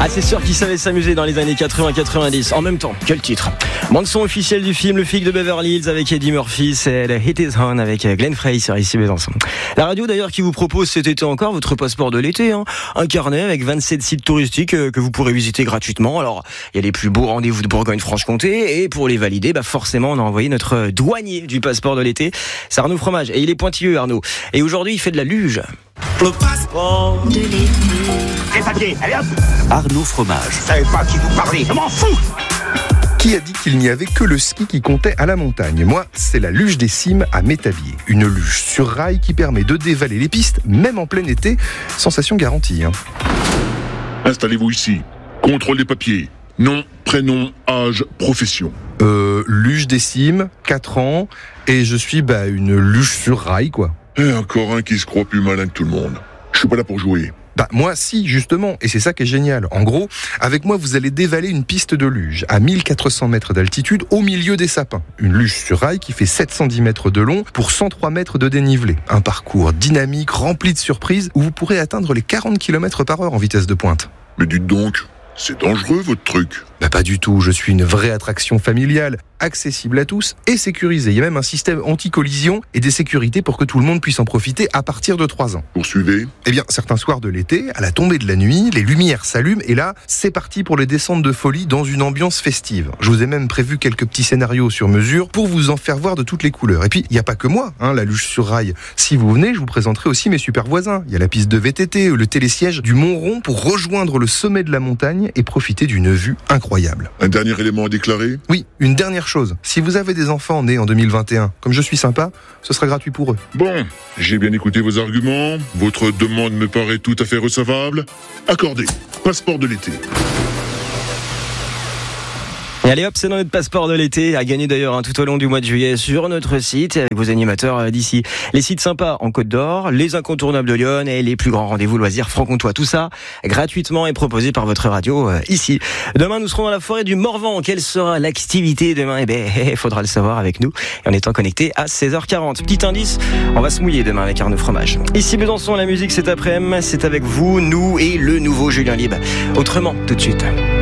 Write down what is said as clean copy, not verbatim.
Ah, c'est sûr qu'ils savaient s'amuser dans les années 80-90. En même temps, quel titre. Bande-son officiel du film Le Flic de Beverly Hills avec Eddie Murphy, c'est le Hit Is On avec Glenn Frey sur ici Besançon. La radio d'ailleurs qui vous propose cet été encore votre passeport de l'été, un carnet avec 27 sites touristiques que vous pourrez visiter gratuitement. Alors, il y a les plus beaux rendez-vous de Bourgogne-Franche-Comté et pour les valider, forcément on a envoyé notre douanier du passeport de l'été, c'est Arnaud Fromage. Et il est pointilleux, Arnaud. Et aujourd'hui, il fait de la luge. Le passeport de l'été. Les papiers, allez hop. Arnaud Fromage. Je savais pas qui vous parlait, je m'en fous. Qui a dit qu'il n'y avait que le ski qui comptait à la montagne ? Moi, c'est la luge des cimes à Métabier. Une luge sur rail qui permet de dévaler les pistes, même en plein été. Sensation garantie. Installez-vous ici. Contrôle des papiers. Nom, prénom, âge, profession. Luge des cimes, 4 ans, et je suis une luge sur rail, quoi. Et encore un qui se croit plus malin que tout le monde. Je suis pas là pour jouer. Moi si, justement, et c'est ça qui est génial. En gros, avec moi, vous allez dévaler une piste de luge à 1400 mètres d'altitude au milieu des sapins. Une luge sur rail qui fait 710 mètres de long pour 103 mètres de dénivelé. Un parcours dynamique, rempli de surprises, où vous pourrez atteindre les 40 km/h en vitesse de pointe. Mais dites donc, c'est dangereux votre truc. Pas du tout, je suis une vraie attraction familiale, accessible à tous et sécurisée. Il y a même un système anti-collision et des sécurités pour que tout le monde puisse en profiter à partir de 3 ans. Poursuivez. Certains soirs de l'été, à la tombée de la nuit, les lumières s'allument et là, c'est parti pour les descentes de folie dans une ambiance festive. Je vous ai même prévu quelques petits scénarios sur mesure pour vous en faire voir de toutes les couleurs. Et puis, il n'y a pas que moi, la luge sur rail. Si vous venez, je vous présenterai aussi mes super voisins. Il y a la piste de VTT, le télésiège du Mont-Rond pour rejoindre le sommet de la montagne et profiter d'une vue incroyable. Un dernier élément à déclarer ? Oui, une dernière chose. Si vous avez des enfants nés en 2021, comme je suis sympa, ce sera gratuit pour eux. Bon, j'ai bien écouté vos arguments. Votre demande me paraît tout à fait recevable. Accordé. Passeport de l'été. Et allez hop, c'est dans notre passeport de l'été, à gagner d'ailleurs tout au long du mois de juillet sur notre site avec vos animateurs d'ici. Les sites sympas en Côte d'Or, les incontournables de Lyon et les plus grands rendez-vous loisirs franc-comtois. Tout ça gratuitement et proposé par votre radio ici. Demain, nous serons dans la forêt du Morvan. Quelle sera l'activité demain ? Il faudra le savoir avec nous et en étant connecté à 16h40. Petit indice, on va se mouiller demain avec Arnaud Fromage. Ici Besançon, la musique c'est après-midi, c'est avec vous, nous et le nouveau Julien Libre. Autrement, tout de suite.